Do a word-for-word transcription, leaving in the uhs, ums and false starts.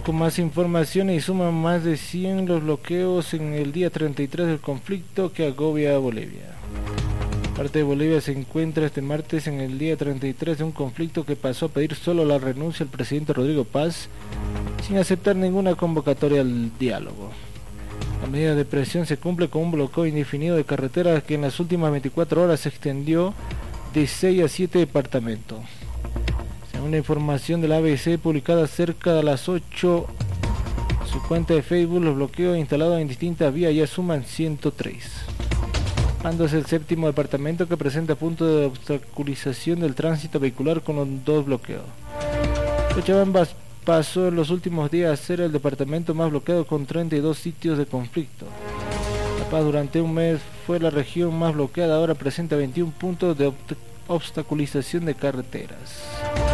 con más información, y suman más de cien los bloqueos en el día treinta y tres del conflicto que agobia a Bolivia. Parte de Bolivia se encuentra este martes en el día treinta y tres de un conflicto que pasó a pedir solo la renuncia del presidente Rodrigo Paz, sin aceptar ninguna convocatoria al diálogo. La medida de presión se cumple con un bloqueo indefinido de carreteras que en las últimas veinticuatro horas se extendió de seis a siete departamentos. Según la información de la A B C publicada cerca de las ocho en su cuenta de Facebook, los bloqueos instalados en distintas vías ya suman ciento tres. Ando es el séptimo departamento que presenta puntos de obstaculización del tránsito vehicular con los dos bloqueos. Cochabamba pasó en los últimos días a ser el departamento más bloqueado con treinta y dos sitios de conflicto. La Paz durante un mes fue la región más bloqueada, ahora presenta veintiún puntos de obstaculización de carreteras.